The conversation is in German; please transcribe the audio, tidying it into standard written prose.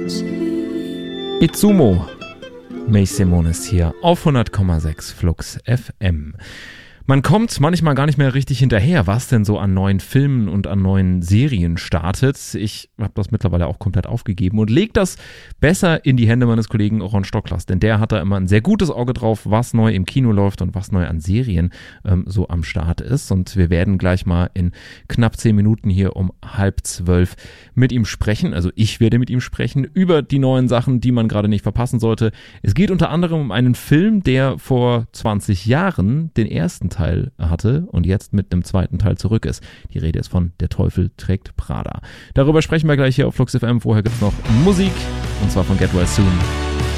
Itsumo, May Simone ist hier auf 100,6 Flux FM. Man kommt manchmal gar nicht mehr richtig hinterher, was denn so an neuen Filmen und an neuen Serien startet. Ich habe das mittlerweile auch komplett aufgegeben und lege das besser in die Hände meines Kollegen Ron Stocklers, denn der hat da immer ein sehr gutes Auge drauf, was neu im Kino läuft und was neu an Serien so am Start ist. Und wir werden gleich mal in knapp 10 Minuten hier um 11:30 mit ihm sprechen. Also ich werde mit ihm sprechen über die neuen Sachen, die man gerade nicht verpassen sollte. Es geht unter anderem um einen Film, der vor 20 Jahren den ersten Teil hatte und jetzt mit einem zweiten Teil zurück ist. Die Rede ist von Der Teufel trägt Prada. Darüber sprechen wir gleich hier auf Flux FM. Vorher gibt es noch Musik und zwar von Get Well Soon.